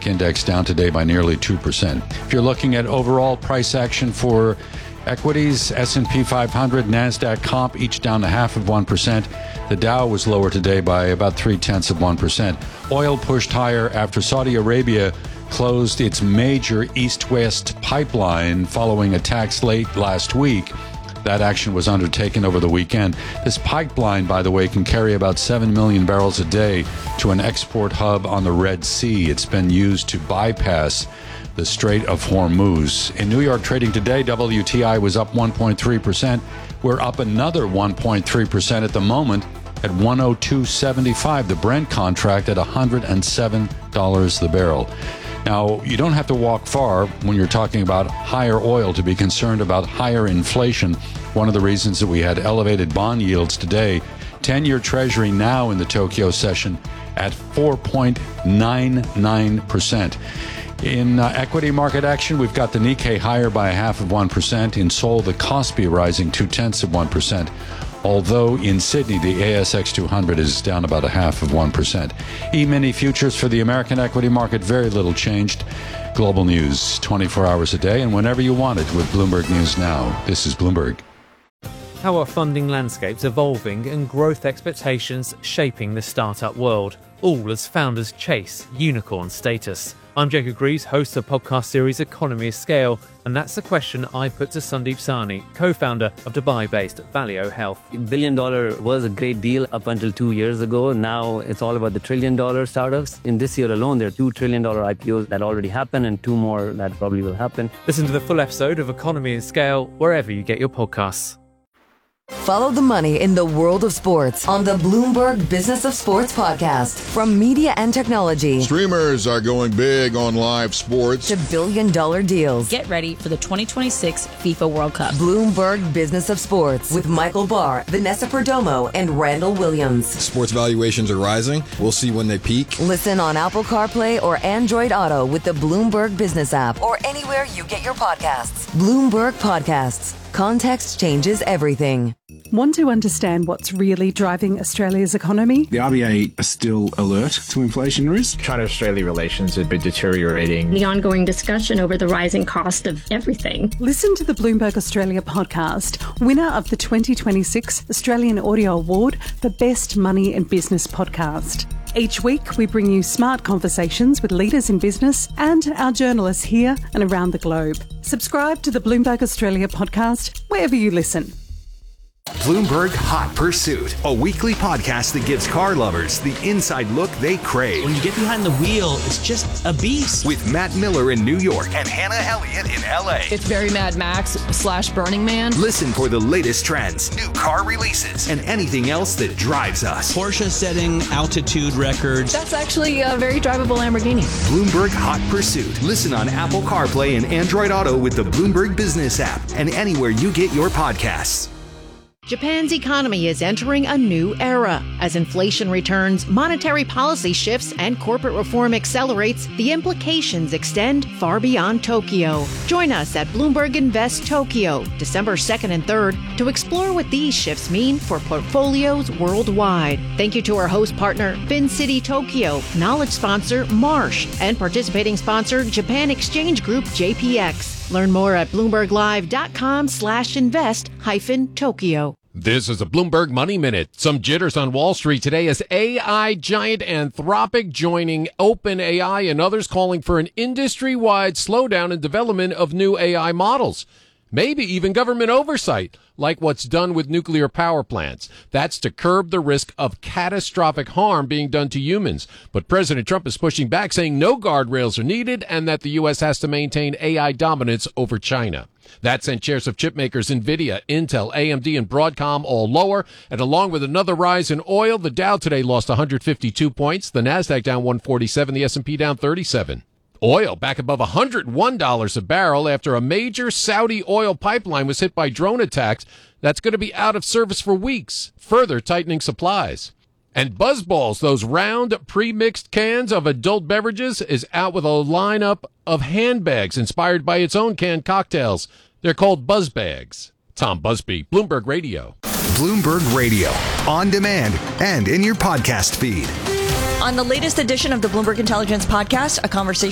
NASDAQ index down today by nearly 2%. If you're looking at overall price action for equities, S&P 500, NASDAQ comp, each down 0.5%. The Dow was lower today by about 0.3%. Oil pushed higher after Saudi Arabia closed its major east-west pipeline following attacks late last week. That action was undertaken over the weekend. This pipeline, by the way, can carry about 7 million barrels a day to an export hub on the Red Sea. It's been used to bypass the Strait of Hormuz. In New York trading today, WTI was up 1.3%. We're up another 1.3% at the moment at 102.75. The Brent contract at $107 the barrel. Now, you don't have to walk far when you're talking about higher oil to be concerned about higher inflation. One of the reasons that we had elevated bond yields today, 10-year Treasury now in the Tokyo session at 4.99%. In equity market action, we've got the Nikkei higher by 0.5%. In Seoul, the Kospi rising 0.2%. Although in Sydney, the ASX 200 is down about 0.5%. E-mini futures for the American equity market, very little changed. Global news, 24 hours a day and whenever you want it with Bloomberg News Now. This is Bloomberg. How are funding landscapes evolving and growth expectations shaping the startup world? All as founders chase unicorn status. I'm Jacob Greaves, host of the podcast series Economy of Scale, and that's the question I put to Sandeep Sahni, co-founder of Dubai-based Valeo Health. $1 billion was a great deal up until 2 years ago. Now it's all about the $1 trillion startups. In this year alone, there are $2 trillion IPOs that already happened and 2 more that probably will happen. Listen to the full episode of Economy of Scale wherever you get your podcasts. Follow the money in the world of sports on the Bloomberg Business of Sports podcast. From media and technology. Streamers are going big on live sports. To billion-dollar deals. Get ready for the 2026 FIFA World Cup. Bloomberg Business of Sports with Michael Barr, Vanessa Perdomo, and Randall Williams. Sports valuations are rising. We'll see when they peak. Listen on Apple CarPlay or Android Auto with the Bloomberg Business app or anywhere you get your podcasts. Bloomberg Podcasts. Context changes everything. Want to understand what's really driving Australia's economy? The RBA are still alert to inflation risk. China-Australia relations have been deteriorating. The ongoing discussion over the rising cost of everything. Listen to the Bloomberg Australia podcast, winner of the 2026 Australian Audio Award for Best Money and Business Podcast. Each week, we bring you smart conversations with leaders in business and our journalists here and around the globe. Subscribe to the Bloomberg Australia podcast wherever you listen. Bloomberg Hot Pursuit, a weekly podcast that gives car lovers the inside look they crave. When you get behind the wheel, it's just a beast. With Matt Miller in New York and Hannah Elliott in LA. It's very Mad Max / Burning Man. Listen for the latest trends, new car releases, and anything else that drives us. Porsche setting altitude records. That's actually a very drivable Lamborghini. Bloomberg Hot Pursuit. Listen on Apple CarPlay and Android Auto with the Bloomberg Business app and anywhere you get your podcasts. Japan's economy is entering a new era. As inflation returns, monetary policy shifts, and corporate reform accelerates, the implications extend far beyond Tokyo. Join us at Bloomberg Invest Tokyo, December 2nd and 3rd, to explore what these shifts mean for portfolios worldwide. Thank you to our host partner, FinCity Tokyo, knowledge sponsor, Marsh, and participating sponsor, Japan Exchange Group, JPX. Learn more at BloombergLive.com/invest-Tokyo. This is a Bloomberg Money Minute. Some jitters on Wall Street today as AI giant Anthropic joining OpenAI and others calling for an industry-wide slowdown in development of new AI models. Maybe even government oversight, like what's done with nuclear power plants. That's to curb the risk of catastrophic harm being done to humans. But President Trump is pushing back, saying no guardrails are needed and that the U.S. has to maintain AI dominance over China. That sent shares of chip makers NVIDIA, Intel, AMD, and Broadcom all lower. And along with another rise in oil, the Dow today lost 152 points, the NASDAQ down 147, the S&P down 37. Oil back above $101 a barrel after a major Saudi oil pipeline was hit by drone attacks. That's going to be out of service for weeks, further tightening supplies. And BuzzBalls, those round pre-mixed cans of adult beverages, is out with a lineup of handbags inspired by its own canned cocktails. They're called Buzz Bags. Tom Busby, Bloomberg Radio. Bloomberg Radio, on demand and in your podcast feed. On the latest edition of the Bloomberg Intelligence Podcast, a conversation